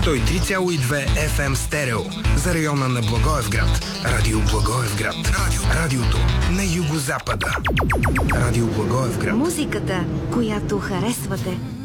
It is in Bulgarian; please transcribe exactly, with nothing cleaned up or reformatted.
сто и три цяло и две еф ем стерео за района на Благоевград. Радио Благоевград. Радио. Радиото на югозапада. Радио Благоевград. Музиката, която харесвате.